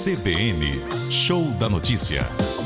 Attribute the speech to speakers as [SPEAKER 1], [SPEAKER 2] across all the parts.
[SPEAKER 1] CBN, Show da Notícia.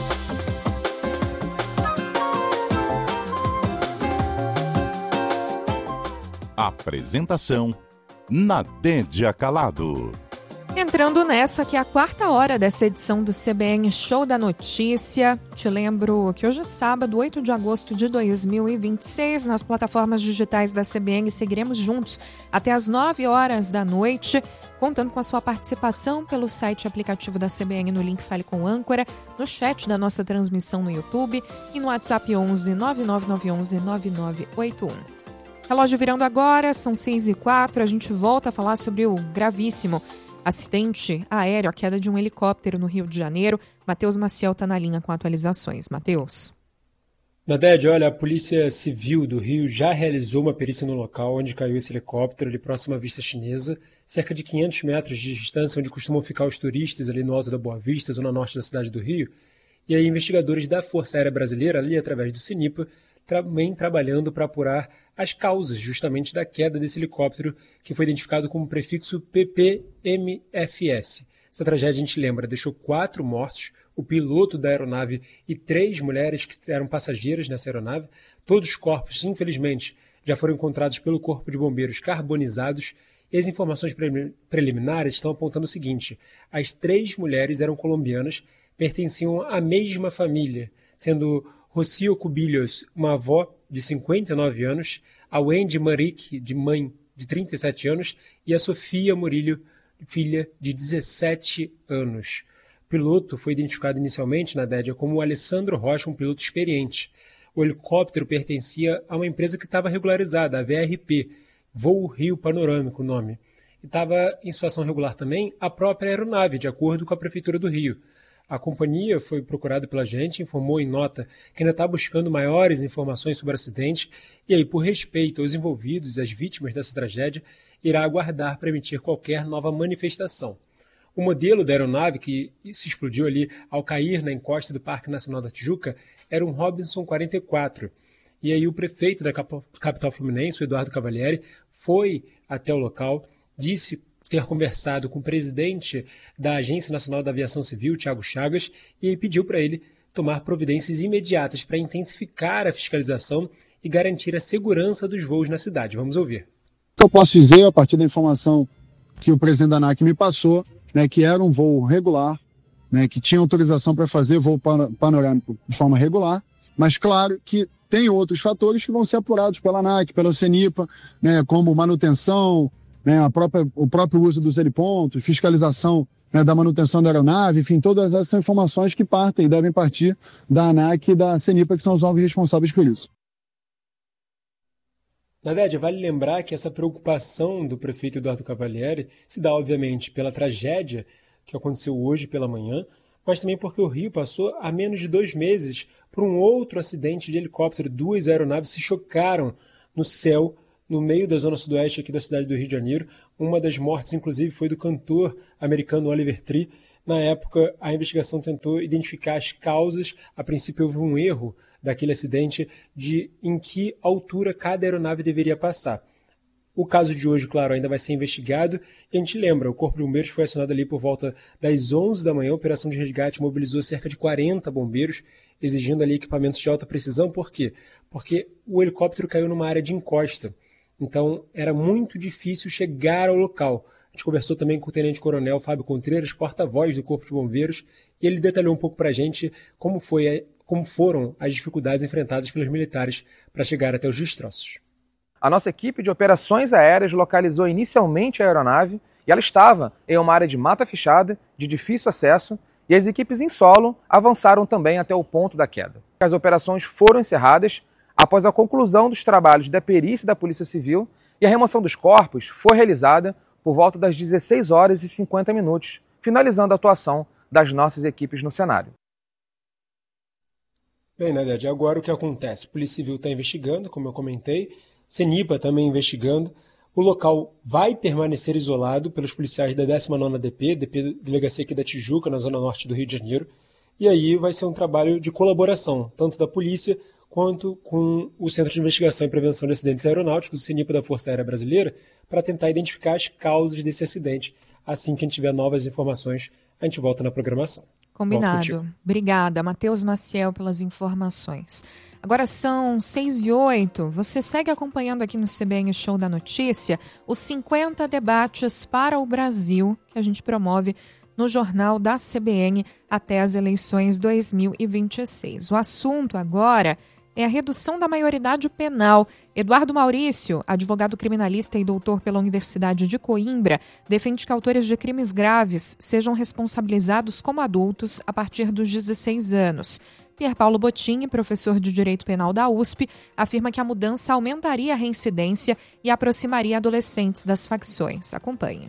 [SPEAKER 1] Apresentação, Nadédia Calado.
[SPEAKER 2] Entrando nessa, que é a quarta hora dessa edição do CBN Show da Notícia. Te lembro que hoje é sábado, 8 de agosto de 2026. Nas plataformas digitais da CBN, seguiremos juntos até as 9 horas da noite, contando com a sua participação pelo site e aplicativo da CBN no link Fale com Âncora, no chat da nossa transmissão no YouTube e no WhatsApp 11 99911 9981. Relógio virando agora, são 6h04, a gente volta a falar sobre o gravíssimo acidente aéreo, a queda de um helicóptero no Rio de Janeiro. Matheus Maciel está na linha com atualizações. Matheus.
[SPEAKER 3] Nadédia, olha, a Polícia Civil do Rio já realizou uma perícia no local onde caiu esse helicóptero, ali próximo à Vista Chinesa, cerca de 500 metros de distância, onde costumam ficar os turistas, ali no Alto da Boa Vista, zona norte da cidade do Rio. E aí investigadores da Força Aérea Brasileira, ali através do CENIPA, também trabalhando para apurar as causas justamente da queda desse helicóptero, que foi identificado como prefixo PPMFS. Essa tragédia, a gente lembra, deixou 4 mortos, o piloto da aeronave e 3 mulheres que eram passageiras nessa aeronave. Todos os corpos, infelizmente, já foram encontrados pelo Corpo de Bombeiros carbonizados. E as informações preliminares estão apontando o seguinte: as 3 mulheres eram colombianas, pertenciam à mesma família, sendo Rocio Cubillos, uma avó de 59 anos, a Wendy Maric, de mãe de 37 anos, e a Sofia Murillo, filha de 17 anos. O piloto foi identificado inicialmente, Nadédia, como o Alessandro Rocha, um piloto experiente. O helicóptero pertencia a uma empresa que estava regularizada, a VRP, Voo Rio Panorâmico, o nome. E estava em situação regular também a própria aeronave, de acordo com a Prefeitura do Rio. A companhia foi procurada pela gente, informou em nota que ainda está buscando maiores informações sobre o acidente e aí, por respeito aos envolvidos e às vítimas dessa tragédia, irá aguardar para emitir qualquer nova manifestação. O modelo da aeronave, que se explodiu ali ao cair na encosta do Parque Nacional da Tijuca, era um Robinson 44. E aí o prefeito da capital fluminense, o Eduardo Cavalieri, foi até o local, disse ter conversado com o presidente da Agência Nacional da Aviação Civil, Thiago Chagas, e pediu para ele tomar providências imediatas para intensificar a fiscalização e garantir a segurança dos voos na cidade. Vamos ouvir.
[SPEAKER 4] O que eu posso dizer, a partir da informação que o presidente da ANAC me passou, que era um voo regular, que tinha autorização para fazer voo panorâmico de forma regular, mas claro que tem outros fatores que vão ser apurados pela ANAC, pela CENIPA, como manutenção, o próprio uso dos helipontos, fiscalização da manutenção da aeronave, enfim, todas essas são informações que partem e devem partir da ANAC e da CENIPA, que são os órgãos responsáveis por isso.
[SPEAKER 3] Nadédia, vale lembrar que essa preocupação do prefeito Eduardo Cavalieri se dá, obviamente, pela tragédia que aconteceu hoje pela manhã, mas também porque o Rio passou há menos de 2 meses por um outro acidente de helicóptero. 2 aeronaves se chocaram no céu, no meio da zona sudoeste aqui da cidade do Rio de Janeiro. Uma das mortes, inclusive, foi do cantor americano Oliver Tree. Na época, a investigação tentou identificar as causas. A princípio, houve um erro daquele acidente de em que altura cada aeronave deveria passar. O caso de hoje, claro, ainda vai ser investigado. E a gente lembra, o Corpo de Bombeiros foi acionado ali por volta das 11 da manhã. A operação de resgate mobilizou cerca de 40 bombeiros, exigindo ali equipamentos de alta precisão. Por quê? Porque o helicóptero caiu numa área de encosta. Então, era muito difícil chegar ao local. A gente conversou também com o tenente-coronel Fábio Contreiras, porta-voz do Corpo de Bombeiros, e ele detalhou um pouco para a gente como foram as dificuldades enfrentadas pelos militares para chegar até os destroços.
[SPEAKER 5] A nossa equipe de operações aéreas localizou inicialmente a aeronave e ela estava em uma área de mata fechada, de difícil acesso, e as equipes em solo avançaram também até o ponto da queda. As operações foram encerradas após a conclusão dos trabalhos da perícia da Polícia Civil, e a remoção dos corpos foi realizada por volta das 16 horas e 50 minutos, finalizando a atuação das nossas equipes no cenário.
[SPEAKER 3] Bem, Nadédia, agora o que acontece? A Polícia Civil está investigando, como eu comentei, CENIPA também investigando. O local vai permanecer isolado pelos policiais da 19ª DP, Delegacia aqui da Tijuca, na zona norte do Rio de Janeiro, e aí vai ser um trabalho de colaboração, tanto da polícia quanto com o Centro de Investigação e Prevenção de Acidentes Aeronáuticos, o CENIPA da Força Aérea Brasileira, para tentar identificar as causas desse acidente. Assim que a gente tiver novas informações, a gente volta na programação.
[SPEAKER 2] Combinado. Obrigada, Matheus Maciel, pelas informações. Agora são 6h08. Você segue acompanhando aqui no CBN Show da Notícia os 50 debates para o Brasil que a gente promove no Jornal da CBN até as eleições 2026. O assunto agora é a redução da maioridade penal. Eduardo Maurício, advogado criminalista e doutor pela Universidade de Coimbra, defende que autores de crimes graves sejam responsabilizados como adultos a partir dos 16 anos. Pier Paolo Bottini, professor de Direito Penal da USP, afirma que a mudança aumentaria a reincidência e aproximaria adolescentes das facções. Acompanhe.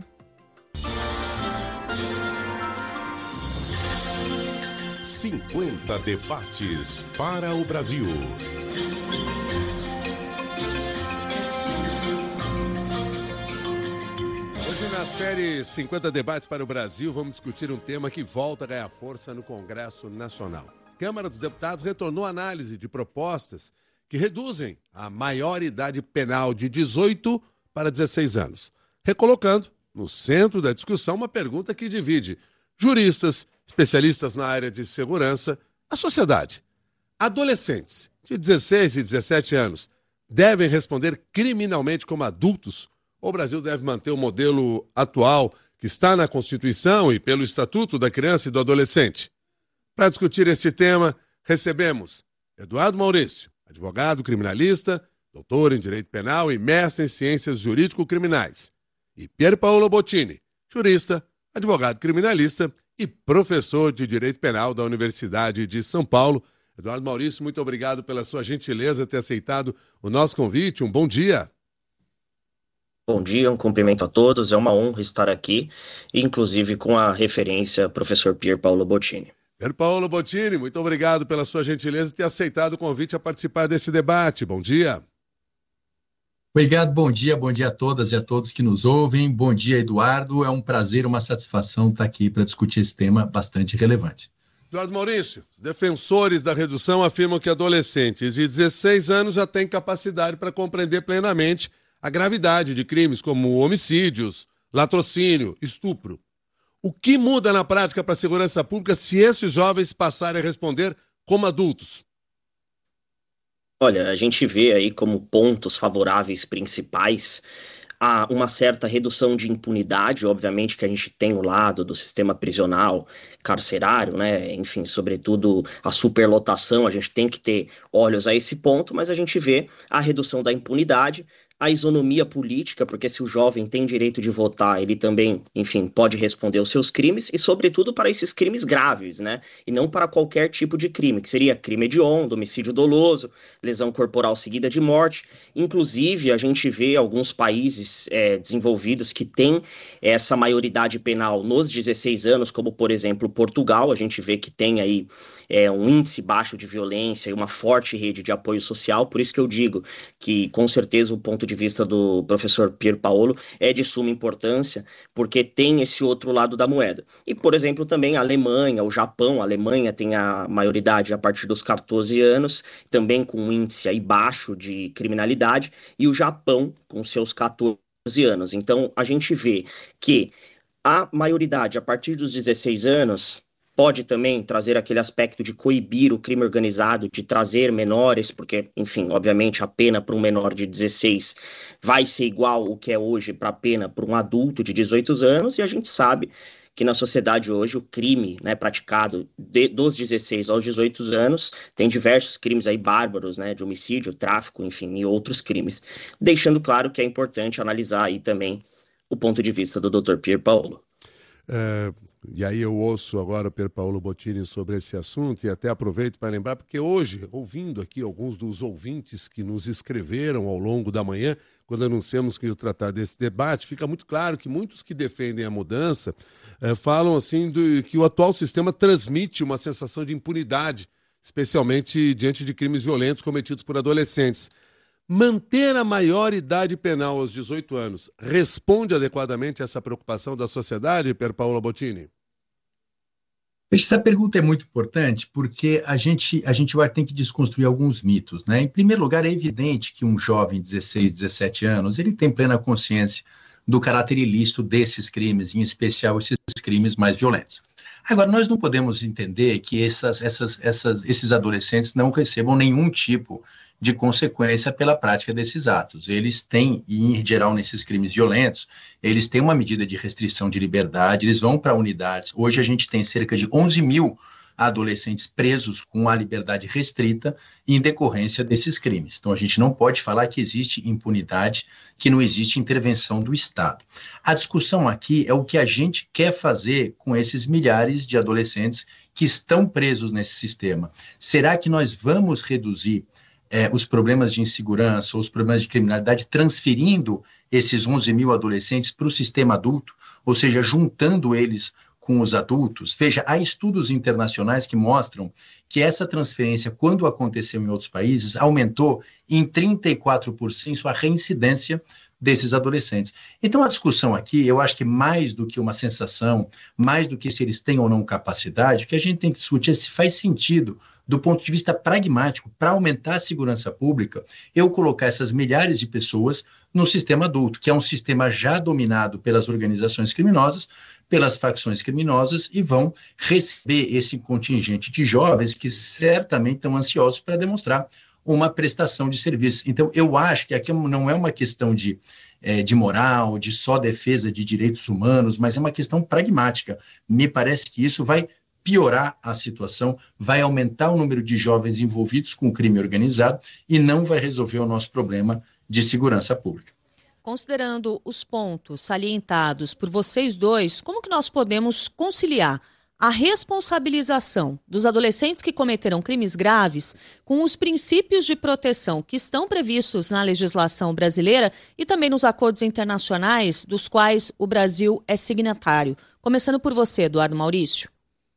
[SPEAKER 1] Cinquenta debates para o Brasil.
[SPEAKER 6] Hoje na série 50 debates para o Brasil, vamos discutir um tema que volta a ganhar força no Congresso Nacional. A Câmara dos Deputados retornou a análise de propostas que reduzem a maioridade penal de 18 para 16 anos, recolocando no centro da discussão uma pergunta que divide juristas, especialistas na área de segurança, a sociedade. Adolescentes de 16 e 17 anos devem responder criminalmente como adultos? Ou o Brasil deve manter o modelo atual que está na Constituição e pelo Estatuto da Criança e do Adolescente? Para discutir esse tema, recebemos Eduardo Maurício, advogado criminalista, doutor em Direito Penal e mestre em Ciências Jurídico-Criminais, e Pier Paolo Bottini, jurista, advogado criminalista e professor de Direito Penal da Universidade de São Paulo. Eduardo Maurício, muito obrigado pela sua gentileza de ter aceitado o nosso convite. Um bom dia.
[SPEAKER 7] Bom dia, um cumprimento a todos. É uma honra estar aqui, inclusive com a referência professor Pier Paolo Bottini.
[SPEAKER 6] Pier Paolo Bottini, muito obrigado pela sua gentileza de ter aceitado o convite a participar deste debate. Bom dia.
[SPEAKER 8] Obrigado, bom dia a todas e a todos que nos ouvem. Bom dia, Eduardo. É um prazer, uma satisfação estar aqui para discutir esse tema bastante relevante.
[SPEAKER 6] Eduardo Maurício, os defensores da redução afirmam que adolescentes de 16 anos já têm capacidade para compreender plenamente a gravidade de crimes como homicídios, latrocínio, estupro. O que muda na prática para a segurança pública se esses jovens passarem a responder como adultos?
[SPEAKER 7] Olha, a gente vê aí como pontos favoráveis principais a uma certa redução de impunidade, obviamente que a gente tem o lado do sistema prisional, carcerário, né? Enfim, sobretudo a superlotação, a gente tem que ter olhos a esse ponto, mas a gente vê a redução da impunidade, a isonomia política, porque se o jovem tem direito de votar, ele também, enfim, pode responder aos seus crimes, e sobretudo para esses crimes graves, né? E não para qualquer tipo de crime, que seria crime hediondo, homicídio doloso, lesão corporal seguida de morte. Inclusive, a gente vê alguns países desenvolvidos que têm essa maioridade penal nos 16 anos, como, por exemplo, Portugal. A gente vê que tem aí um índice baixo de violência e uma forte rede de apoio social. Por isso que eu digo que, com certeza, o ponto de vista do professor Pier Paolo é de suma importância, porque tem esse outro lado da moeda. E, por exemplo, também a Alemanha, o Japão. A Alemanha tem a maioridade a partir dos 14 anos, também com um índice aí baixo de criminalidade, e o Japão com seus 14 anos. Então, a gente vê que a maioridade a partir dos 16 anos pode também trazer aquele aspecto de coibir o crime organizado, de trazer menores, porque, enfim, obviamente a pena para um menor de 16 vai ser igual o que é hoje para a pena para um adulto de 18 anos, e a gente sabe que na sociedade hoje o crime, né, praticado dos 16 aos 18 anos tem diversos crimes aí bárbaros, né, de homicídio, tráfico, enfim, e outros crimes. Deixando claro que é importante analisar aí também o ponto de vista do Dr. Pier Paolo.
[SPEAKER 6] E aí eu ouço agora o Pier Paolo Bottini sobre esse assunto e até aproveito para lembrar, porque hoje, ouvindo aqui alguns dos ouvintes que nos escreveram ao longo da manhã, quando anunciamos que ia tratar desse debate, fica muito claro que muitos que defendem a mudança falam assim que o atual sistema transmite uma sensação de impunidade, especialmente diante de crimes violentos cometidos por adolescentes. Manter a maioridade penal aos 18 anos responde adequadamente a essa preocupação da sociedade, Pier Paolo Bottini?
[SPEAKER 8] Essa pergunta é muito importante porque a gente vai ter que desconstruir alguns mitos, né? Em primeiro lugar, é evidente que um jovem de 16, 17 anos, ele tem plena consciência do caráter ilícito desses crimes, em especial esses crimes mais violentos. Agora, nós não podemos entender que esses adolescentes não recebam nenhum tipo de consequência pela prática desses atos. Eles têm, e em geral nesses crimes violentos, eles têm uma medida de restrição de liberdade, eles vão para unidades. Hoje a gente tem cerca de 11 mil adolescentes presos com a liberdade restrita em decorrência desses crimes. Então a gente não pode falar que existe impunidade, que não existe intervenção do Estado. A discussão aqui é o que a gente quer fazer com esses milhares de adolescentes que estão presos nesse sistema. Será que nós vamos reduzir os problemas de insegurança, os problemas de criminalidade, transferindo esses 11 mil adolescentes para o sistema adulto, ou seja, juntando eles com os adultos? Veja, há estudos internacionais que mostram que essa transferência, quando aconteceu em outros países, aumentou em 34% a reincidência desses adolescentes. Então, a discussão aqui, eu acho que mais do que uma sensação, mais do que se eles têm ou não capacidade, o que a gente tem que discutir é se faz sentido, do ponto de vista pragmático, para aumentar a segurança pública, eu colocar essas milhares de pessoas no sistema adulto, que é um sistema já dominado pelas organizações criminosas, pelas facções criminosas, e vão receber esse contingente de jovens que certamente estão ansiosos para demonstrar uma prestação de serviço. Então, eu acho que aqui não é uma questão de moral, de só defesa de direitos humanos, mas é uma questão pragmática. Me parece que isso vai piorar a situação, vai aumentar o número de jovens envolvidos com o crime organizado e não vai resolver o nosso problema de segurança pública.
[SPEAKER 9] Considerando os pontos salientados por vocês dois, como que nós podemos conciliar a responsabilização dos adolescentes que cometeram crimes graves com os princípios de proteção que estão previstos na legislação brasileira e também nos acordos internacionais dos quais o Brasil é signatário? Começando por você, Eduardo Maurício.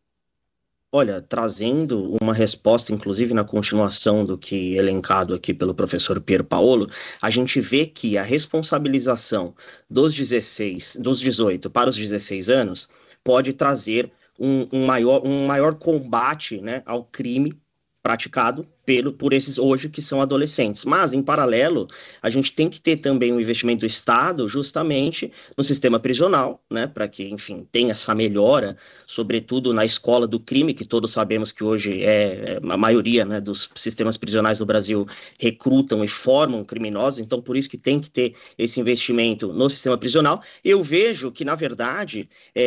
[SPEAKER 7] Olha, trazendo uma resposta, inclusive na continuação do que elencado aqui pelo professor Pier Paolo, a gente vê que a responsabilização dos 18 para os 16 anos pode trazer um maior combate, né, ao crime praticado por esses hoje que são adolescentes. Mas, em paralelo, a gente tem que ter também um investimento do Estado justamente no sistema prisional, né, para que, enfim, tenha essa melhora, sobretudo na escola do crime, que todos sabemos que hoje a maioria, né, dos sistemas prisionais do Brasil recrutam e formam criminosos, então por isso que tem que ter esse investimento no sistema prisional. Eu vejo que, na verdade,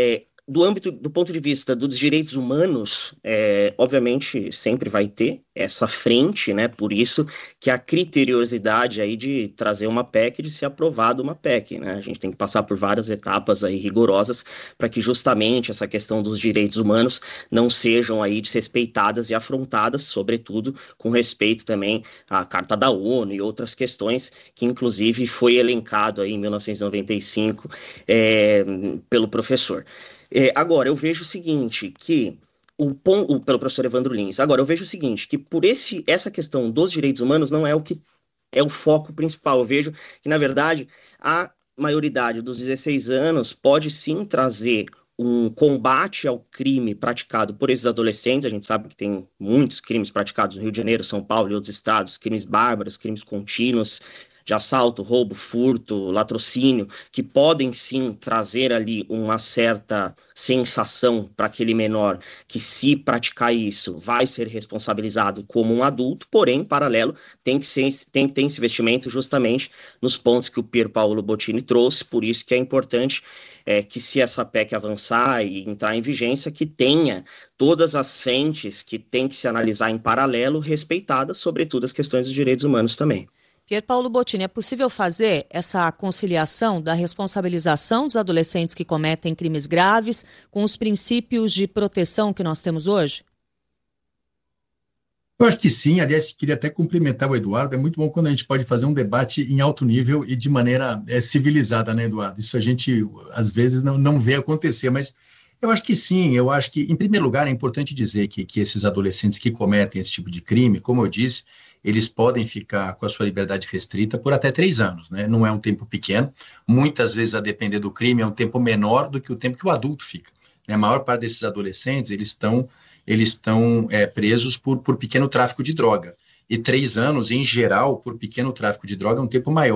[SPEAKER 7] do ponto de vista dos direitos humanos, obviamente sempre vai ter essa frente, né? Por isso que a criteriosidade aí de trazer uma PEC, de ser aprovada uma PEC, né? A gente tem que passar por várias etapas aí rigorosas para que justamente essa questão dos direitos humanos não sejam aí desrespeitadas e afrontadas, sobretudo com respeito também à Carta da ONU e outras questões que inclusive foi elencado aí em 1995 pelo professor. Agora, eu vejo o seguinte, que pelo professor Evandro Lins, agora eu vejo o seguinte, que por essa questão dos direitos humanos não é o que é o foco principal. Eu vejo que, na verdade, a maioridade dos 16 anos pode sim trazer um combate ao crime praticado por esses adolescentes. A gente sabe que tem muitos crimes praticados no Rio de Janeiro, São Paulo e outros estados, crimes bárbaros, crimes contínuos, de assalto, roubo, furto, latrocínio, que podem sim trazer ali uma certa sensação para aquele menor que, se praticar isso, vai ser responsabilizado como um adulto, porém, em paralelo, tem que ter esse investimento justamente nos pontos que o Pier Paolo Bottini trouxe. Por isso que é importante que, se essa PEC avançar e entrar em vigência, que tenha todas as frentes que tem que se analisar em paralelo, respeitadas, sobretudo, as questões dos direitos humanos também.
[SPEAKER 9] Pier Paolo Bottini, é possível fazer essa conciliação da responsabilização dos adolescentes que cometem crimes graves com os princípios de proteção que nós temos hoje?
[SPEAKER 8] Eu acho que sim. Aliás, queria até cumprimentar o Eduardo. É muito bom quando a gente pode fazer um debate em alto nível e de maneira civilizada, né, Eduardo? Isso a gente, às vezes, não vê acontecer, mas eu acho que sim. Eu acho que, em primeiro lugar, é importante dizer que esses adolescentes que cometem esse tipo de crime, como eu disse, eles podem ficar com a sua liberdade restrita por até 3 anos, né? Não é um tempo pequeno. Muitas vezes, a depender do crime, é um tempo menor do que o tempo que o adulto fica. A maior parte desses adolescentes, eles estão presos por pequeno tráfico de droga. E 3 anos, em geral, por pequeno tráfico de droga, é um tempo maior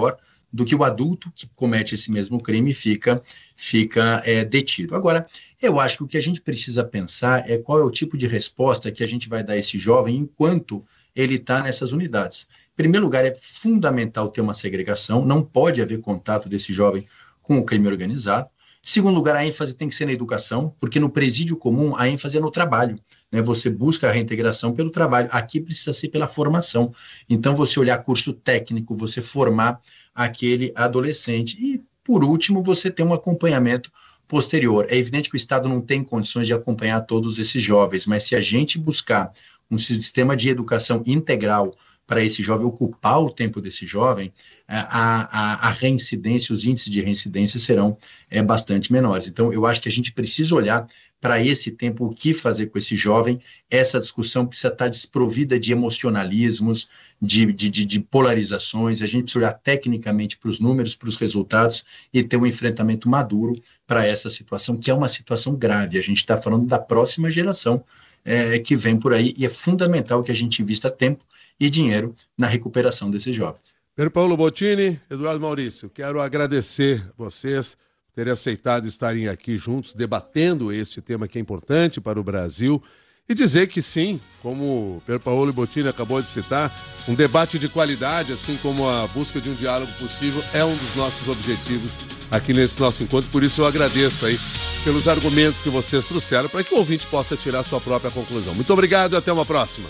[SPEAKER 8] do que o adulto que comete esse mesmo crime fica detido. Agora, eu acho que o que a gente precisa pensar é qual é o tipo de resposta que a gente vai dar a esse jovem enquanto ele está nessas unidades. Em primeiro lugar, é fundamental ter uma segregação, não pode haver contato desse jovem com o crime organizado. Em segundo lugar, a ênfase tem que ser na educação, porque no presídio comum a ênfase é no trabalho, né? Você busca a reintegração pelo trabalho, aqui precisa ser pela formação. Então, você olhar curso técnico, você formar aquele adolescente. E, por último, você ter um acompanhamento posterior. É evidente que o Estado não tem condições de acompanhar todos esses jovens, mas se a gente buscar um sistema de educação integral para esse jovem, ocupar o tempo desse jovem, a reincidência, os índices de reincidência serão bastante menores. Então, eu acho que a gente precisa olhar para esse tempo, o que fazer com esse jovem. Essa discussão precisa estar desprovida de emocionalismos, de polarizações. A gente precisa olhar tecnicamente para os números, para os resultados e ter um enfrentamento maduro para essa situação, que é uma situação grave. A gente está falando da próxima geração que vem por aí, e é fundamental que a gente invista tempo e dinheiro na recuperação desses jovens.
[SPEAKER 6] Pier Paolo Bottini, Eduardo Maurício, quero agradecer vocês por terem aceitado estarem aqui juntos, debatendo este tema que é importante para o Brasil, e dizer que sim, como o Pier Paolo Bottini acabou de citar, um debate de qualidade, assim como a busca de um diálogo possível, é um dos nossos objetivos aqui nesse nosso encontro. Por isso eu agradeço aí pelos argumentos que vocês trouxeram para que o ouvinte possa tirar sua própria conclusão. Muito obrigado e até uma próxima.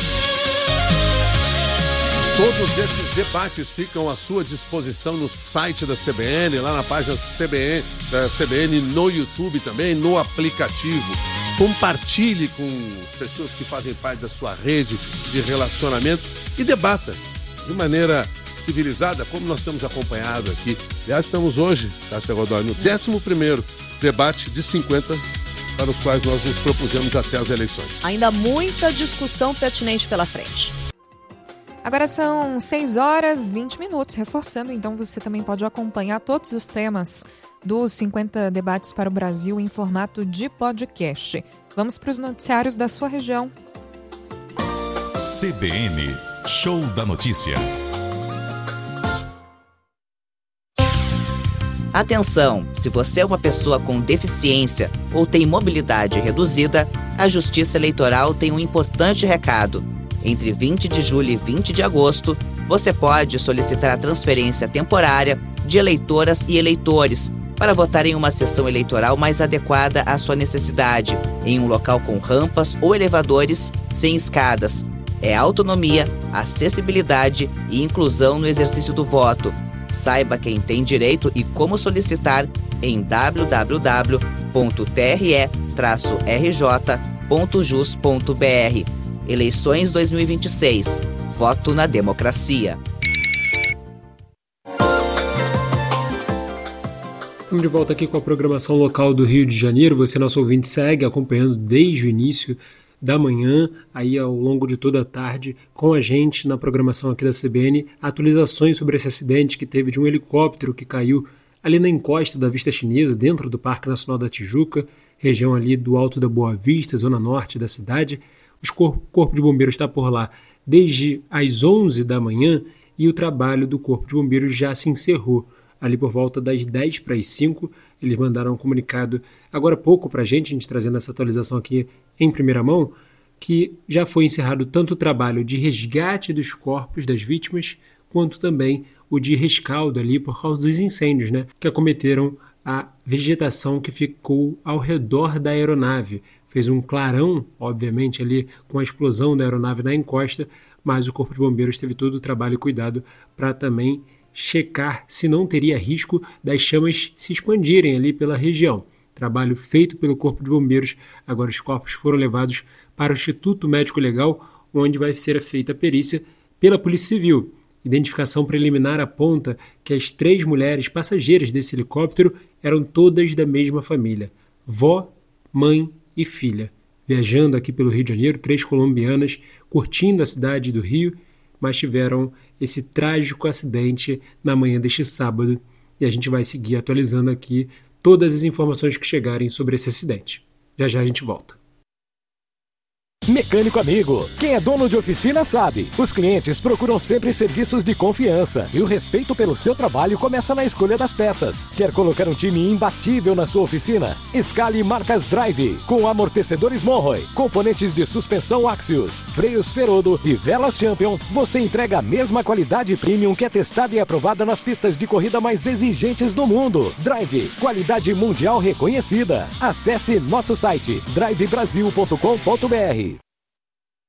[SPEAKER 6] Todos esses debates ficam à sua disposição no site da CBN, lá na página da CBN no YouTube também, no aplicativo. Compartilhe com as pessoas que fazem parte da sua rede de relacionamento e debata de maneira civilizada, como nós temos acompanhado aqui. Aliás, estamos hoje, Cássia Godoy, no 11º debate de 50 para os quais nós nos propusemos até as eleições.
[SPEAKER 9] Ainda muita discussão pertinente pela frente.
[SPEAKER 2] Agora são 6h20, reforçando, então você também pode acompanhar todos os temas dos 50 debates para o Brasil em formato de podcast. Vamos para os noticiários da sua região.
[SPEAKER 1] CBN, Show da Notícia.
[SPEAKER 10] Atenção, se você é uma pessoa com deficiência ou tem mobilidade reduzida, a Justiça Eleitoral tem um importante recado. Entre 20 de julho e 20 de agosto, você pode solicitar a transferência temporária de eleitoras e eleitores para votar em uma sessão eleitoral mais adequada à sua necessidade, em um local com rampas ou elevadores sem escadas. É autonomia, acessibilidade e inclusão no exercício do voto. Saiba quem tem direito e como solicitar em www.tre-rj.jus.br. Eleições 2026. Voto na democracia.
[SPEAKER 3] Estamos de volta aqui com a programação local do Rio de Janeiro. Você, nosso ouvinte, segue acompanhando desde o início da manhã, aí ao longo de toda a tarde, com a gente na programação aqui da CBN, atualizações sobre esse acidente que teve de um helicóptero que caiu ali na encosta da Vista Chinesa, dentro do Parque Nacional da Tijuca, região ali do Alto da Boa Vista, zona norte da cidade. O Corpo de Bombeiros está por lá desde as 11 da manhã e o trabalho do Corpo de Bombeiros já se encerrou. Ali por volta das 10 para as 5, eles mandaram um comunicado agora há pouco para a gente trazendo essa atualização aqui em primeira mão, que já foi encerrado tanto o trabalho de resgate dos corpos das vítimas, quanto também o de rescaldo ali por causa dos incêndios, né, que acometeram a vegetação que ficou ao redor da aeronave. Fez um clarão, obviamente, ali com a explosão da aeronave na encosta, mas o Corpo de Bombeiros teve todo o trabalho e cuidado para também checar se não teria risco das chamas se expandirem ali pela região. Trabalho feito pelo Corpo de Bombeiros. Agora os corpos foram levados para o Instituto Médico Legal, onde vai ser feita a perícia pela Polícia Civil. Identificação preliminar aponta que as 3 mulheres passageiras desse helicóptero eram todas da mesma família: vó, mãe e filha. Viajando aqui pelo Rio de Janeiro, 3 colombianas curtindo a cidade do Rio, mas tiveram esse trágico acidente na manhã deste sábado. E a gente vai seguir atualizando aqui todas as informações que chegarem sobre esse acidente. Já já a gente volta.
[SPEAKER 11] Mecânico Amigo. Quem é dono de oficina sabe. Os clientes procuram sempre serviços de confiança e o respeito pelo seu trabalho começa na escolha das peças. Quer colocar um time imbatível na sua oficina? Escale marcas Drive, com amortecedores Monroe, componentes de suspensão Axios, freios Ferodo e velas Champion. Você entrega a mesma qualidade premium que é testada e aprovada nas pistas de corrida mais exigentes do mundo. Drive, qualidade mundial reconhecida. Acesse nosso site drivebrasil.com.br.